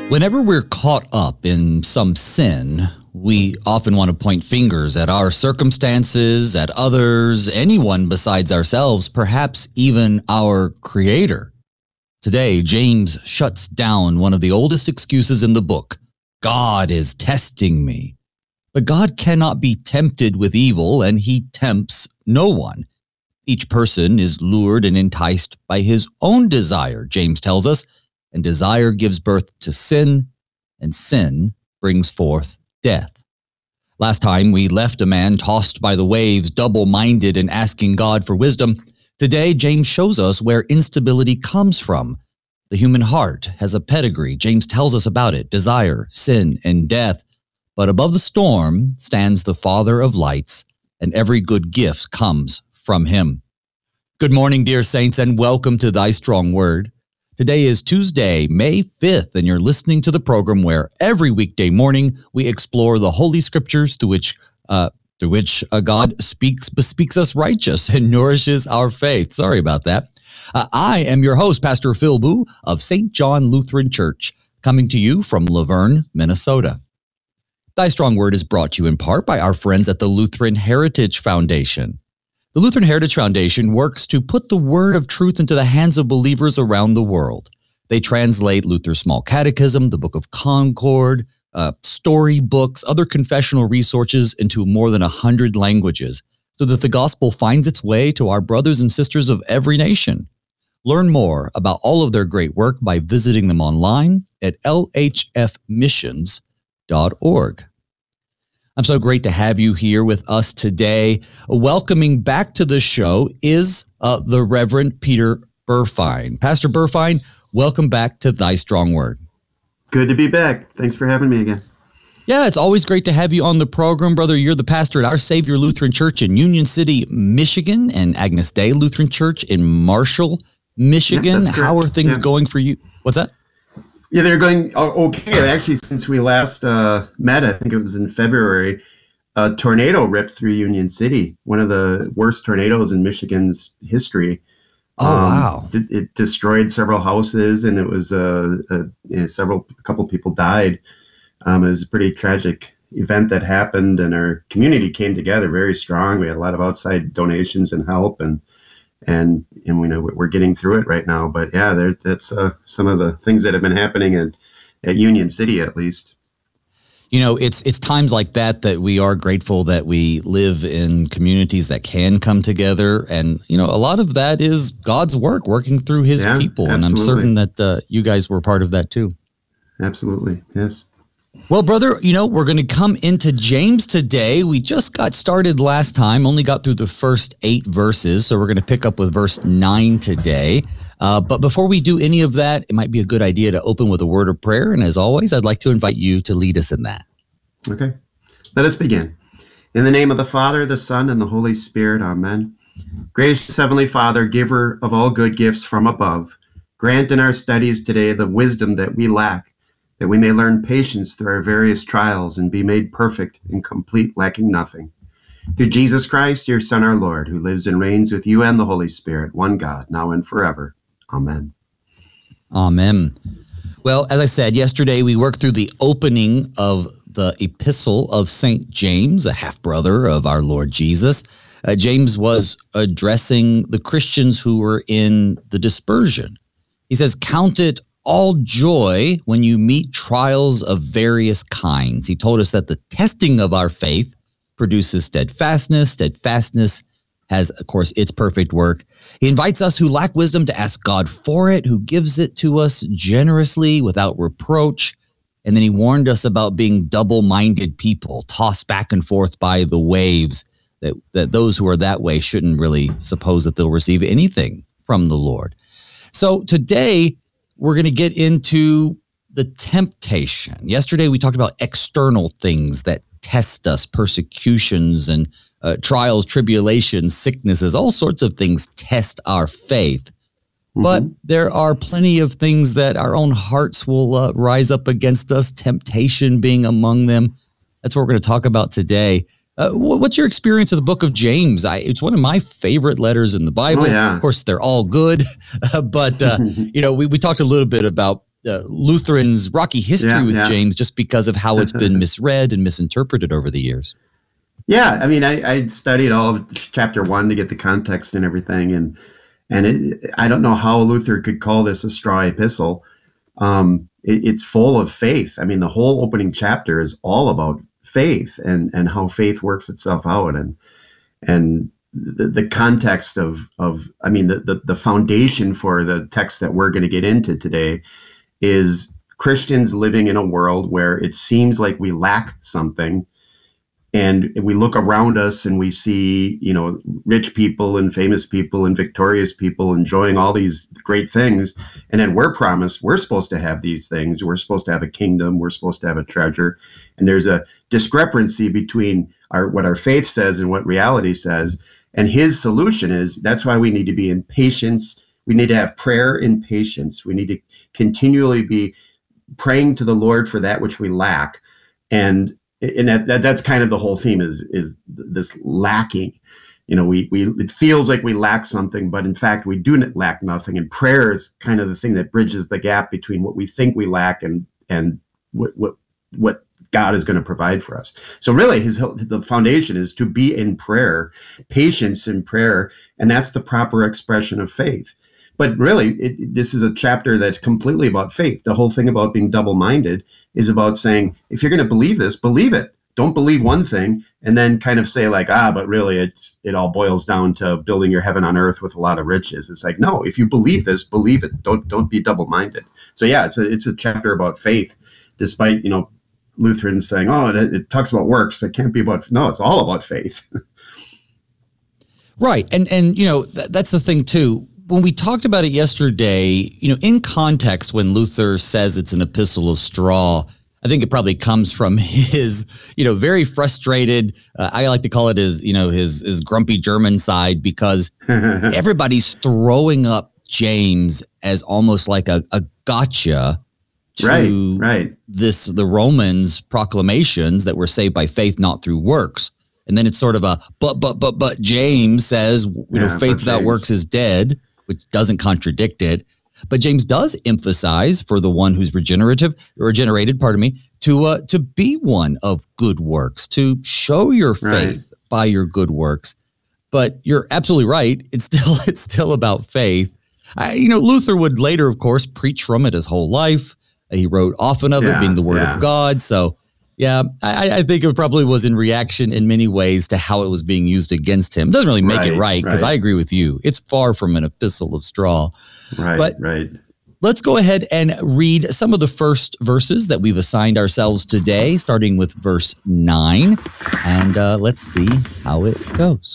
Whenever we're caught up in some sin, we often want to point fingers at our circumstances, at others, anyone besides ourselves, perhaps even our Creator. Today, James shuts down one of the oldest excuses in the book. God is testing me. But God cannot be tempted with evil, and he tempts no one. Each person is lured and enticed by his own desire, James tells us, and desire gives birth to sin, and sin brings forth death. Last time we left a man tossed by the waves, double-minded and asking God for wisdom. Today, James shows us where instability comes from. The human heart has a pedigree. James tells us about it, desire, sin, and death. But above the storm stands the Father of lights, and every good gift comes from him. Good morning, dear saints, and welcome to Thy Strong Word. Today is Tuesday, May 5th, and you're listening to the program where every weekday morning we explore the Holy Scriptures through which God bespeaks us righteous and nourishes our faith. Sorry about that. I am your host, Pastor Phil Boo of St. John Lutheran Church, coming to you from Laverne, Minnesota. Thy Strong Word is brought to you in part by our friends at the Lutheran Heritage Foundation. The Lutheran Heritage Foundation works to put the word of truth into the hands of believers around the world. They translate Luther's Small Catechism, the Book of Concord, story books, other confessional resources into more than 100 languages so that the gospel finds its way to our brothers and sisters of every nation. Learn more about all of their great work by visiting them online at lhfmissions.org. I'm so great to have you here with us today. Welcoming back to the show is the Reverend Peter Burfine. Pastor Burfine, welcome back to Thy Strong Word. Good to be back. Thanks for having me again. Yeah, it's always great to have you on the program, brother. You're the pastor at Our Savior Lutheran Church in Union City, Michigan, and Agnes Day Lutheran Church in Marshall, Michigan. Yeah, how are things going for you? What's that? Yeah, they're going okay. Actually, since we last met, I think it was in February, a tornado ripped through Union City, one of the worst tornadoes in Michigan's history. Oh, wow. It destroyed several houses, and it was a couple people died. It was a pretty tragic event that happened, and our community came together very strong. We had a lot of outside donations and help, and we know we're getting through it right now. But yeah, that's some of the things that have been happening at Union City, at least. You know, it's times like that we are grateful that we live in communities that can come together. And, you know, a lot of that is God's work working through his people. Absolutely. And I'm certain that you guys were part of that too. Absolutely. Yes. Well, brother, you know, we're going to come into James today. We just got started last time, only got through the first 8 verses. So we're going to pick up with verse 9 today. But before we do any of that, it might be a good idea to open with a word of prayer. And as always, I'd like to invite you to lead us in that. Okay. Let us begin. In the name of the Father, the Son, and the Holy Spirit, amen. Gracious Heavenly Father, giver of all good gifts from above, grant in our studies today the wisdom that we lack, that we may learn patience through our various trials and be made perfect and complete, lacking nothing. Through Jesus Christ, your Son, our Lord, who lives and reigns with you and the Holy Spirit, one God, now and forever. Amen. Amen. Well, as I said, yesterday we worked through the opening of the epistle of St. James, a half-brother of our Lord Jesus. James was addressing the Christians who were in the dispersion. He says, "Count it all joy when you meet trials of various kinds." He told us that the testing of our faith produces steadfastness. Steadfastness has, of course, its perfect work. He invites us who lack wisdom to ask God for it, who gives it to us generously without reproach. And then he warned us about being double-minded people, tossed back and forth by the waves, that those who are that way shouldn't really suppose that they'll receive anything from the Lord. So today, we're going to get into the temptation. Yesterday, we talked about external things that test us, persecutions and trials, tribulations, sicknesses, all sorts of things test our faith. Mm-hmm. But there are plenty of things that our own hearts will rise up against us, temptation being among them. That's what we're going to talk about today. What's your experience of the book of James? It's one of my favorite letters in the Bible. Oh, yeah. Of course, they're all good. But, we talked a little bit about Lutherans' rocky history with yeah. James just because of how it's been misread and misinterpreted over the years. Yeah, I mean, I studied all of chapter 1 to get the context and everything, and I don't know how Luther could call this a straw epistle. It's full of faith. I mean, the whole opening chapter is all about faith and how faith works itself out, and the context of I mean, the foundation for the text that we're going to get into today is Christians living in a world where it seems like we lack something. And we look around us and we see, rich people and famous people and victorious people enjoying all these great things. And then we're promised we're supposed to have these things. We're supposed to have a kingdom. We're supposed to have a treasure. And there's a discrepancy between what our faith says and what reality says. And his solution is that's why we need to be in patience. We need to have prayer and patience. We need to continually be praying to the Lord for that which we lack. And that's kind of the whole theme is this lacking. It feels like we lack something, but in fact we do not lack nothing. And prayer is kind of the thing that bridges the gap between what we think we lack and what God is going to provide for us. So really, the foundation is to be in prayer, patience in prayer, and that's the proper expression of faith. But really, this is a chapter that's completely about faith. The whole thing about being double-minded is about saying, if you're going to believe this, believe it. Don't believe one thing and then kind of say like, but really it all boils down to building your heaven on earth with a lot of riches. It's like, no, if you believe this, believe it. Don't be double-minded. So yeah, it's a chapter about faith, despite, Lutherans saying, it talks about works. It can't be about, no, it's all about faith. Right. And that's the thing too. When we talked about it yesterday, in context, when Luther says it's an epistle of straw, I think it probably comes from his, very frustrated, I like to call it his grumpy German side, because everybody's throwing up James as almost like a gotcha to the Romans' proclamations that we're saved by faith, not through works. And then it's sort of a, but James says, faith without works is dead, which doesn't contradict it. But James does emphasize for the one who's regenerated, to be one of good works, to show your faith by your good works. But you're absolutely right. It's still about faith. Luther would later, of course, preach from it his whole life. He wrote often of it being the word of God. So yeah, I think it probably was in reaction in many ways to how it was being used against him. It doesn't really make it right, because I agree with you. It's far from an epistle of straw. But let's go ahead and read some of the first verses that we've assigned ourselves today, starting with verse 9. And let's see how it goes.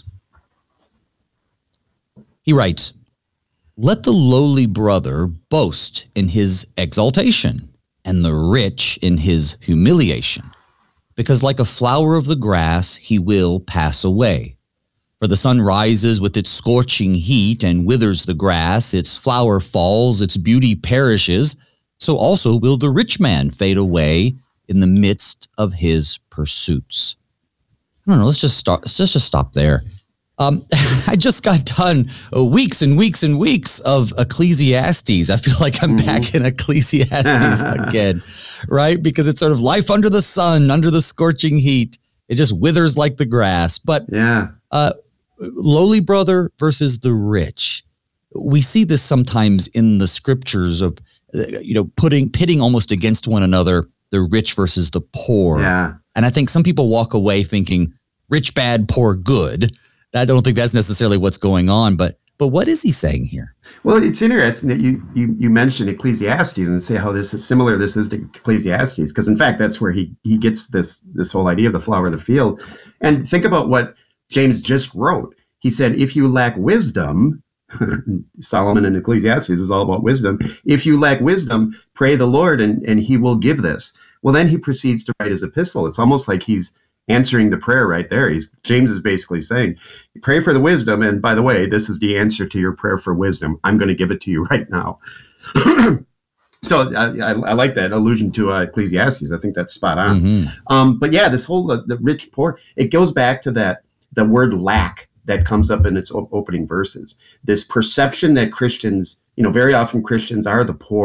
He writes, "Let the lowly brother boast in his exaltation, and the rich in his humiliation. Because like a flower of the grass, he will pass away. For the sun rises with its scorching heat and withers the grass, its flower falls, its beauty perishes. So also will the rich man fade away in the midst of his pursuits." I don't know, let's just stop there. I just got done weeks and weeks and weeks of Ecclesiastes. I feel like I'm back in Ecclesiastes again, right? Because it's sort of life under the sun, under the scorching heat. It just withers like the grass. But lowly brother versus the rich. We see this sometimes in the scriptures of, pitting almost against one another, the rich versus the poor. Yeah. And I think some people walk away thinking rich bad, poor good. I don't think that's necessarily what's going on, but what is he saying here? Well, it's interesting that you mentioned Ecclesiastes and say how this is similar. This is to Ecclesiastes, because in fact that's where he gets this whole idea of the flower of the field. And think about what James just wrote. He said, "If you lack wisdom," Solomon in Ecclesiastes is all about wisdom. "If you lack wisdom, pray the Lord, and He will give this." Well, then he proceeds to write his epistle. It's almost like he's answering the prayer right there. James is basically saying, pray for the wisdom. And by the way, this is the answer to your prayer for wisdom. I'm going to give it to you right now. So I like that allusion to Ecclesiastes. I think that's spot on. Mm-hmm. But yeah, this whole, the rich, poor, it goes back to the word lack that comes up in its opening verses. This perception that Christians, very often Christians are the poor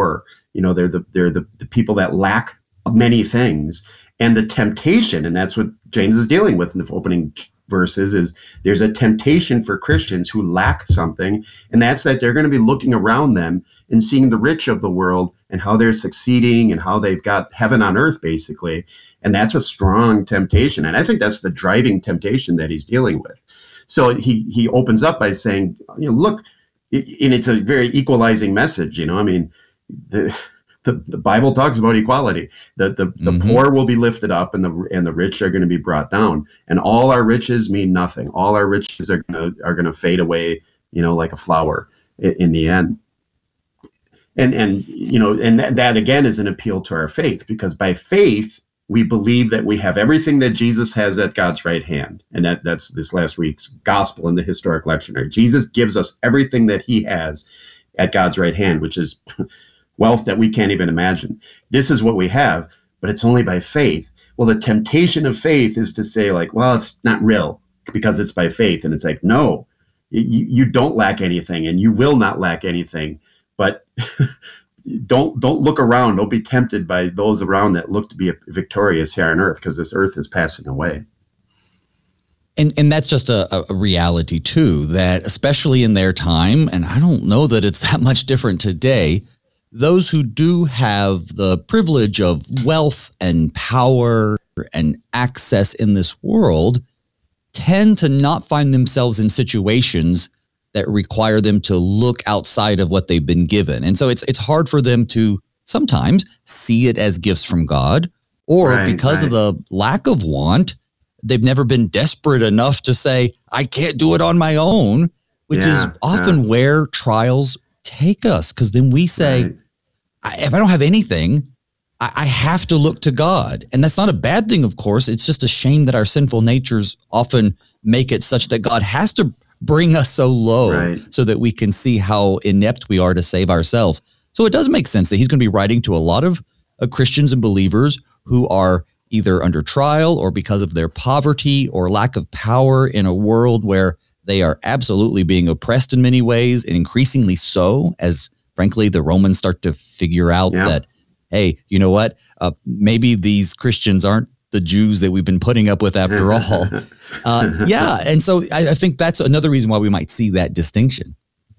they're the people that lack many things. And the temptation, and that's what James is dealing with in the opening verses, is there's a temptation for Christians who lack something, and that's that they're going to be looking around them and seeing the rich of the world and how they're succeeding and how they've got heaven on earth, basically. And that's a strong temptation. And I think that's the driving temptation that he's dealing with. So he opens up by saying, look, and it's a very equalizing message. The Bible talks about equality. The poor will be lifted up, and the rich are going to be brought down. And all our riches mean nothing. All our riches are going to fade away, like a flower in the end. And that again is an appeal to our faith, because by faith we believe that we have everything that Jesus has at God's right hand, and that's this last week's gospel in the historic lectionary. Jesus gives us everything that he has at God's right hand, which is wealth that we can't even imagine. This is what we have, but it's only by faith. Well, the temptation of faith is to say, like, well, it's not real because it's by faith. And it's like, no, you don't lack anything, and you will not lack anything. But don't look around. Don't be tempted by those around that look to be victorious here on earth, because this earth is passing away. And that's just a reality, too, that especially in their time, and I don't know that it's that much different today, those who do have the privilege of wealth and power and access in this world tend to not find themselves in situations that require them to look outside of what they've been given. And so it's hard for them to sometimes see it as gifts from God, or because of the lack of want, they've never been desperate enough to say, I can't do it on my own, which is often where trials take us. Because then we say, if I don't have anything, I have to look to God. And that's not a bad thing, of course. It's just a shame that our sinful natures often make it such that God has to bring us so low so that we can see how inept we are to save ourselves. So it does make sense that he's going to be writing to a lot of Christians and believers who are either under trial or because of their poverty or lack of power in a world where they are absolutely being oppressed in many ways, and increasingly so, as frankly the Romans start to figure out that, hey, you know what, maybe these Christians aren't the Jews that we've been putting up with after all. And so I think that's another reason why we might see that distinction.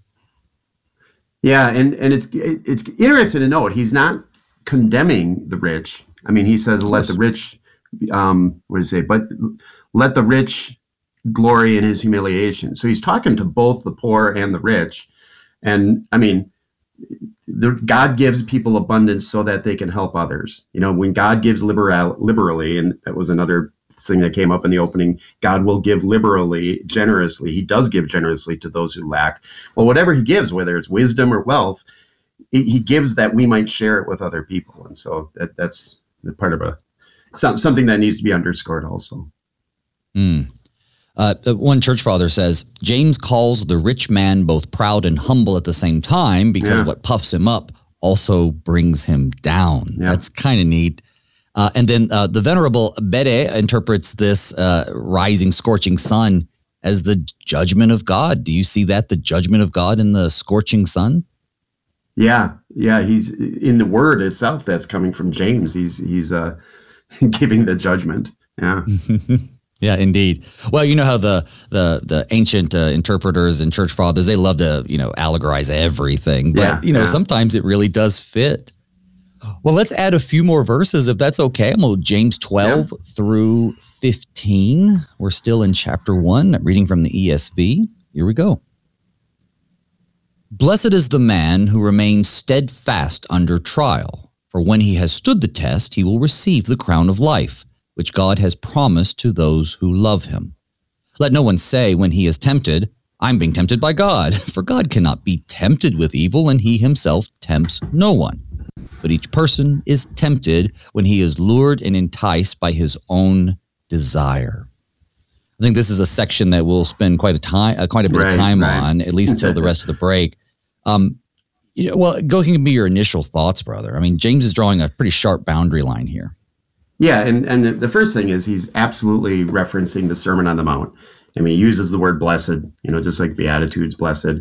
Yeah, and it's interesting to note, he's not condemning the rich. I mean, he says, let the rich, but let the rich glory in his humiliation. So he's talking to both the poor and the rich. And I mean, God gives people abundance so that they can help others. When God gives liberally, and that was another thing that came up in the opening, God will give liberally, generously. He does give generously to those who lack. Well, whatever he gives, whether it's wisdom or wealth, he gives that we might share it with other people. And so that's part of something that needs to be underscored also. One church father says, James calls the rich man both proud and humble at the same time, because what puffs him up also brings him down. That's kind of neat. And then the Venerable Bede interprets this rising, scorching sun as the judgment of God. Do you see that, the judgment of God in the scorching sun? Yeah. He's in the word itself that's coming from James. He's giving the judgment. Yeah. Yeah, indeed. Well, you know how the ancient interpreters and church fathers, they love to, allegorize everything. But, sometimes it really does fit. Well, let's add a few more verses if that's okay. I'm on James 12 through 15. We're still in chapter 1, reading from the ESV. Here we go. Blessed is the man who remains steadfast under trial, for when he has stood the test, he will receive the crown of life, which God has promised to those who love him. Let no one say when he is tempted, I'm being tempted by God, for God cannot be tempted with evil, and he himself tempts no one. But each person is tempted when he is lured and enticed by his own desire. I think this is a section that we'll spend quite a bit of time on, at least till the rest of the break. Go can be your initial thoughts, brother. I mean, James is drawing a pretty sharp boundary line here. Yeah, and the first thing is he's absolutely referencing the Sermon on the Mount. I mean, he uses the word blessed, just like Beatitudes, blessed.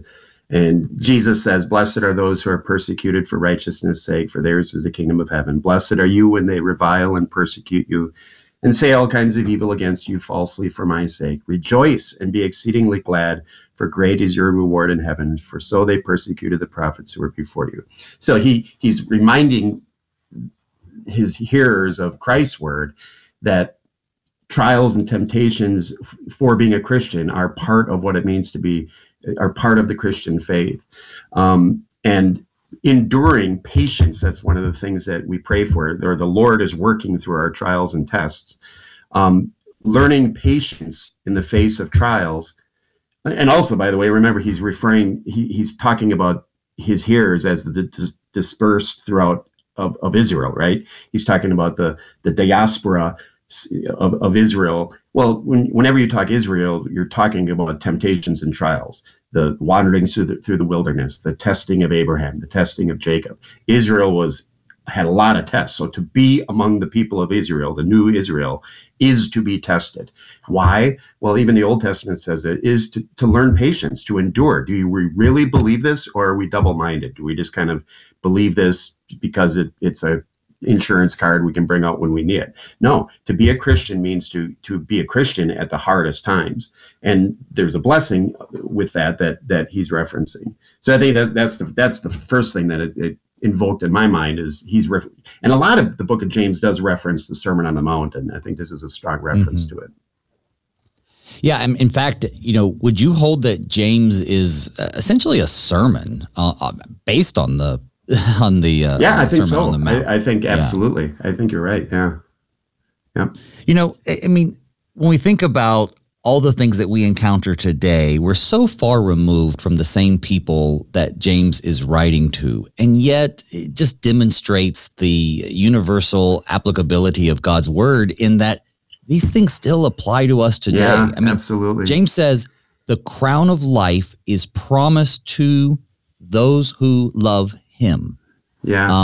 And Jesus says, blessed are those who are persecuted for righteousness' sake, for theirs is the kingdom of heaven. Blessed are you when they revile and persecute you and say all kinds of evil against you falsely for my sake. Rejoice and be exceedingly glad, for great is your reward in heaven, for so they persecuted the prophets who were before you. So he's reminding his hearers of Christ's word that trials and temptations for being a Christian are part of what it means to be, are part of the Christian faith. And enduring patience, that's one of the things that we pray for, or the Lord is working through our trials and tests. Learning patience in the face of trials. And also, by the way, remember, he's talking about his hearers as the dispersed throughout of Israel, right? He's talking about the diaspora of Israel. Well, whenever you talk Israel, you're talking about temptations and trials, the wanderings through the wilderness, the testing of Abraham, the testing of Jacob. Israel had a lot of tests. So to be among the people of Israel, the new Israel, is to be tested. Why? Well, even the Old Testament says it is to learn patience, to endure. Do we really believe this, or are we double-minded? Do we just kind of believe this because it's a insurance card we can bring out when we need it? No, to be a Christian means to be a Christian at the hardest times, and there's a blessing with that he's referencing. So I think that's the first thing that it invoked in my mind is and a lot of the book of James does reference the Sermon on the Mount, and I think this is a strong reference to it. Yeah, in fact, would you hold that James is essentially a sermon based on the I think Sermon so. on the Mount? I think absolutely. Yeah. I think you're right. Yeah. I mean, when we think about all the things that we encounter today, we're so far removed from the same people that James is writing to, and yet it just demonstrates the universal applicability of God's word in that these things still apply to us today. Yeah, I mean, absolutely. James says the crown of life is promised to those who love him. Yeah.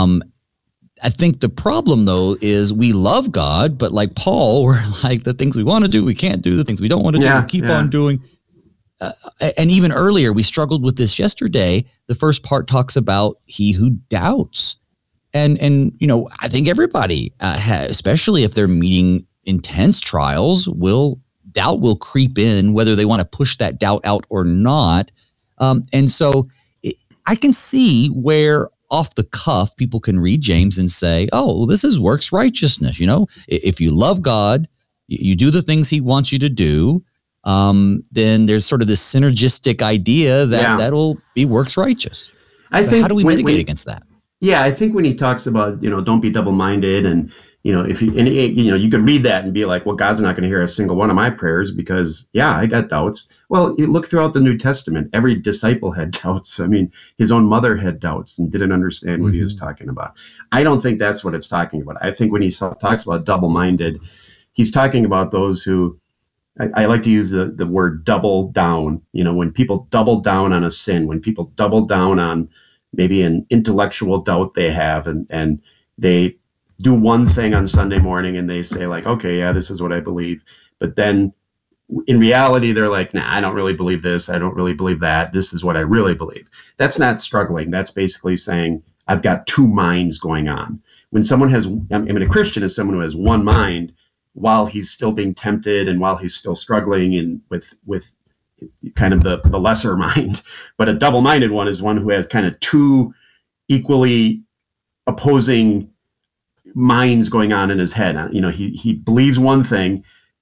I think the problem, though, is we love God, but like Paul, we're like, the things we want to do, we can't do. The things we don't want to do, we keep on doing. And even earlier, we struggled with this yesterday. The first part talks about he who doubts. And I think everybody, especially if they're meeting intense trials, doubt will creep in, whether they want to push that doubt out or not. And so I can see where off the cuff, people can read James and say, oh, this is works righteousness. If you love God, you do the things he wants you to do, then there's sort of this synergistic idea that that'll be works righteous. I think how do we mitigate against that? Yeah, I think when he talks about, don't be double-minded, and if you could read that and be like, well, God's not going to hear a single one of my prayers because, I got doubts. Well, you look throughout the New Testament, every disciple had doubts. I mean, his own mother had doubts and didn't understand what he was talking about. I don't think that's what it's talking about. I think when he talks about double-minded, he's talking about those who, I like to use the word double down. When people double down on a sin, when people double down on maybe an intellectual doubt they have, and they do one thing on Sunday morning and they say like, okay, yeah, this is what I believe. But then in reality, they're like, nah, I don't really believe this. I don't really believe that. This is what I really believe. That's not struggling. That's basically saying I've got two minds going on. When someone has, a Christian is someone who has one mind while he's still being tempted and while he's still struggling and with kind of the lesser mind. But a double-minded one is one who has kind of two equally opposing minds going on in his head. He believes one thing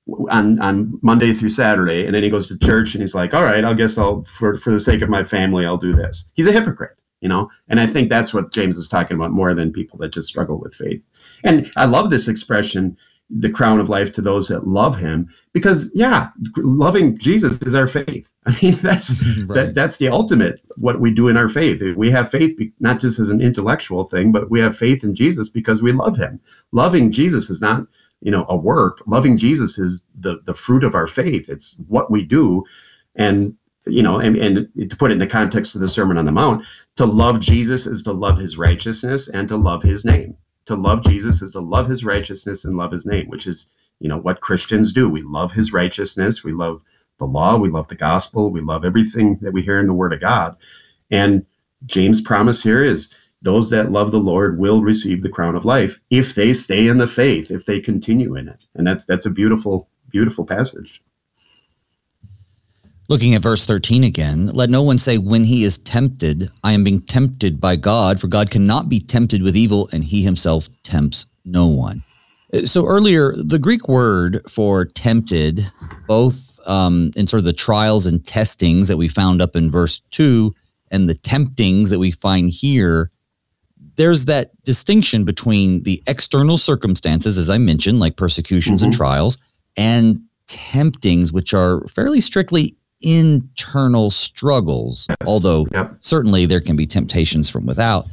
on Monday through Saturday, and then he goes to church and he's like, all right, I guess for the sake of my family, I'll do this. He's a hypocrite, and I think that's what James is talking about more than people that just struggle with faith. And I love this expression, the crown of life to those that love him, because loving Jesus is our faith. I mean, that's right. That's the ultimate what we do in our faith. We have faith not just as an intellectual thing, but we have faith in Jesus because we love him. Loving Jesus is not a work. Loving Jesus is the fruit of our faith. It's what we do. And and to put it in the context of the Sermon on the Mount, to love Jesus is to love his righteousness and to love his name. To love Jesus is to love his righteousness and love his name, which is, what Christians do. We love his righteousness. We love the law. We love the gospel. We love everything that we hear in the word of God. And James' promise here is those that love the Lord will receive the crown of life if they stay in the faith, if they continue in it. And that's a beautiful, beautiful passage. Looking at verse 13 again, let no one say when he is tempted, I am being tempted by God, for God cannot be tempted with evil, and he himself tempts no one. So earlier, the Greek word for tempted, both in sort of the trials and testings that we found up in verse 2 and the temptings that we find here, there's that distinction between the external circumstances, as I mentioned, like persecutions and trials, and temptings, which are fairly strictly internal struggles, although certainly there can be temptations from without.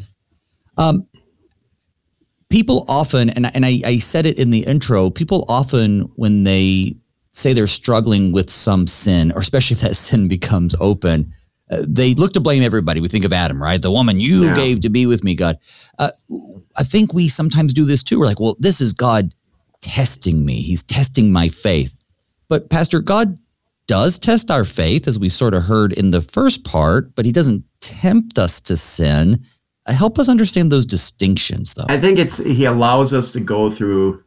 People often, and I said it in the intro, people often, when they say they're struggling with some sin, or especially if that sin becomes open, they look to blame everybody. We think of Adam, right? The woman you gave to be with me, God. I think we sometimes do this too. We're like, well, this is God testing me. He's testing my faith. But Pastor, God does test our faith, as we sort of heard in the first part, but he doesn't tempt us to sin. Help us understand those distinctions, though. I think he allows us to go through,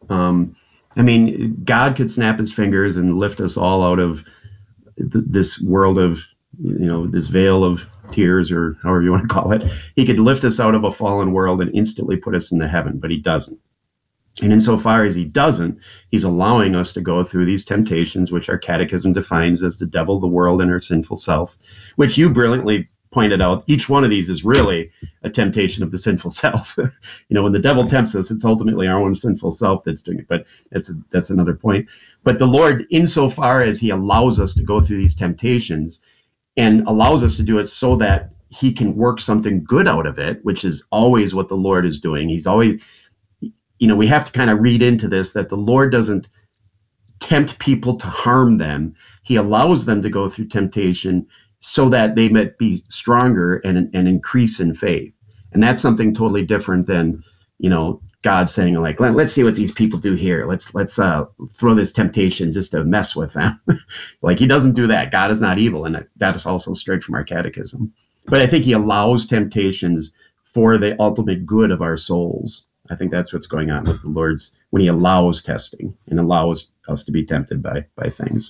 God could snap his fingers and lift us all out of this world of, this veil of tears, or however you want to call it. He could lift us out of a fallen world and instantly put us into heaven, but he doesn't. And insofar as he doesn't, he's allowing us to go through these temptations, which our catechism defines as the devil, the world, and our sinful self, which you brilliantly pointed out. Each one of these is really a temptation of the sinful self. When the devil tempts us, it's ultimately our own sinful self that's doing it, but that's another point. But the Lord, insofar as he allows us to go through these temptations and allows us to do it so that he can work something good out of it, which is always what the Lord is doing. He's always, we have to kind of read into this that the Lord doesn't tempt people to harm them. He allows them to go through temptation so that they might be stronger and increase in faith. And that's something totally different than, God saying, like, let's see what these people do here. Let's throw this temptation just to mess with them. Like, he doesn't do that. God is not evil. And that is also straight from our catechism. But I think he allows temptations for the ultimate good of our souls. I think that's what's going on with the Lord's, when he allows testing and allows us to be tempted by things.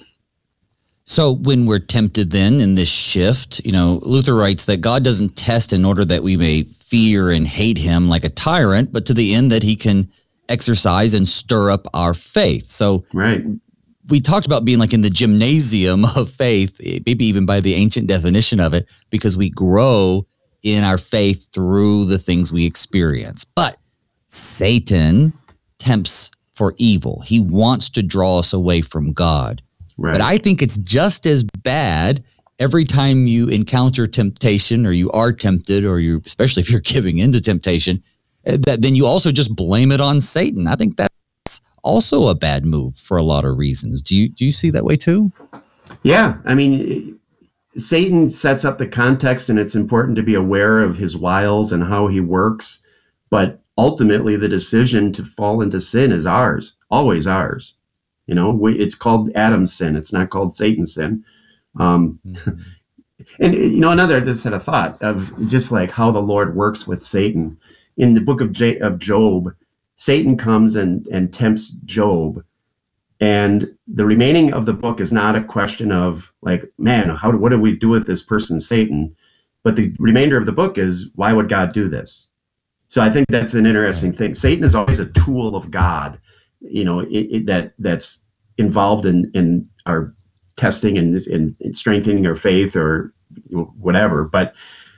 So when we're tempted then in this shift, Luther writes that God doesn't test in order that we may fear and hate him like a tyrant, but to the end that he can exercise and stir up our faith. So we talked about being like in the gymnasium of faith, maybe even by the ancient definition of it, because we grow in our faith through the things we experience. But Satan tempts for evil. He wants to draw us away from God. Right. But I think it's just as bad every time you encounter temptation, or you are tempted, or especially if you're giving into temptation, that then you also just blame it on Satan. I think that's also a bad move for a lot of reasons. Do you see that way too? Yeah. Satan sets up the context, and it's important to be aware of his wiles and how he works. But ultimately, the decision to fall into sin is ours, always ours. It's called Adam's sin. It's not called Satan's sin. And, another set of thought of just like how the Lord works with Satan. In the book of Job, Satan comes and tempts Job. And the remaining of the book is not a question of like, man, what do we do with this person, Satan? But the remainder of the book is, why would God do this? So I think that's an interesting thing. Satan is always a tool of God, that's involved in our testing and strengthening our faith, or whatever. But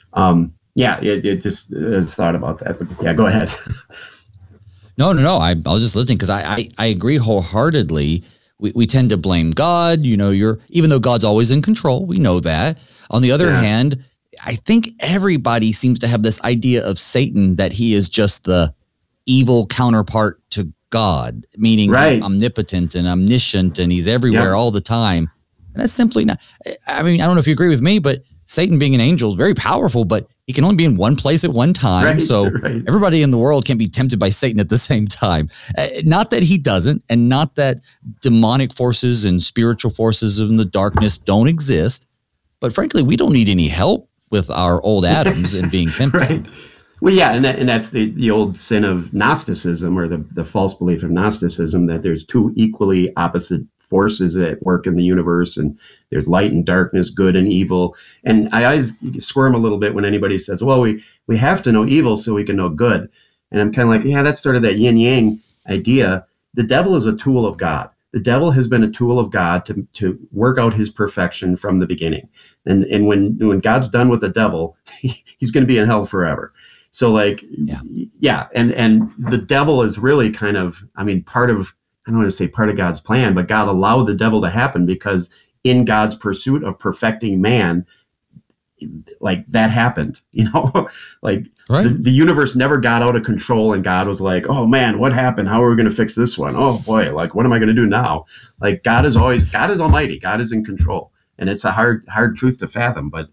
it just has thought about that. But yeah, go ahead. No. I was just listening because I agree wholeheartedly. We tend to blame God. Even though God's always in control, we know that. On the other hand, I think everybody seems to have this idea of Satan, that he is just the evil counterpart to God, meaning he's omnipotent and omniscient and he's everywhere all the time. And that's simply not, I don't know if you agree with me, but Satan being an angel is very powerful, but he can only be in one place at one time. Everybody in the world can't be tempted by Satan at the same time. Not that he doesn't, and not that demonic forces and spiritual forces in the darkness don't exist. But frankly, we don't need any help with our old Adams and being tempted. Right. Well, yeah, and that's the old sin of Gnosticism, or the false belief of Gnosticism, that there's two equally opposite forces at work in the universe, and there's light and darkness, good and evil. And I always squirm a little bit when anybody says, well, we have to know evil so we can know good. And I'm kind of like, yeah, that's sort of that yin-yang idea. The devil is a tool of God. The devil has been a tool of God to work out his perfection from the beginning. And when God's done with the devil, he's going to be in hell forever. So like, yeah. And the devil is really kind of, I mean, I don't want to say part of God's plan, but God allowed the devil to happen because in God's pursuit of perfecting man, like that happened, like right. The universe never got out of control, and God was like, oh man, what happened? How are we going to fix this one? Oh boy, like, what am I going to do now? Like God is almighty. God is in control. And it's a hard truth to fathom, but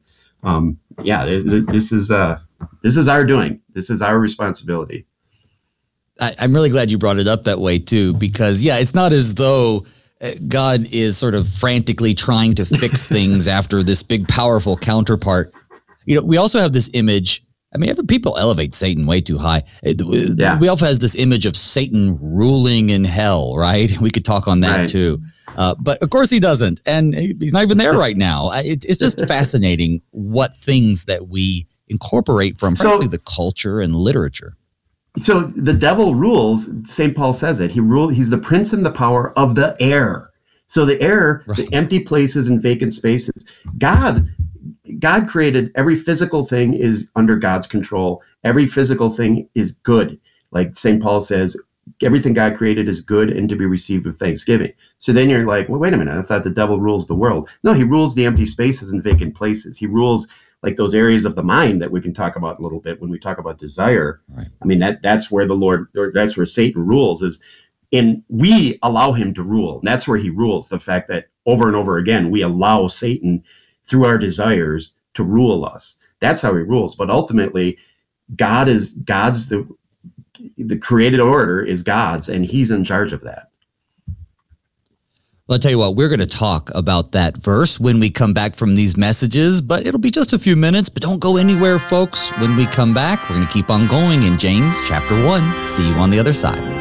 this is our doing. This is our responsibility. I'm really glad you brought it up that way too, because it's not as though God is sort of frantically trying to fix things after this big, powerful counterpart. We also have this image. I mean, people elevate Satan way too high. We also have this image of Satan ruling in hell, right? We could talk on that too. But of course he doesn't. And he's not even there right now. It's just fascinating what things that we incorporate from frankly the culture and literature. So the devil rules, St. Paul says it, he's the prince and the power of the air. So the air, the empty places and vacant spaces, God created every physical thing is under God's control. Every physical thing is good. Like St. Paul says, everything God created is good and to be received with thanksgiving. So then you're like, well, wait a minute, I thought the devil rules the world. No, he rules the empty spaces and vacant places. He rules like those areas of the mind that we can talk about a little bit when we talk about desire. Right. I mean, that's where that's where Satan rules, and we allow him to rule. And that's where he rules. The fact that over and over again, we allow Satan through our desires to rule us. That's how he rules. But ultimately, God's the created order is God's, and he's in charge of that. Well, I'll tell you what, we're going to talk about that verse when we come back from these messages, but it'll be just a few minutes. But don't go anywhere, folks. When we come back, we're going to keep on going in James chapter 1. See you on the other side.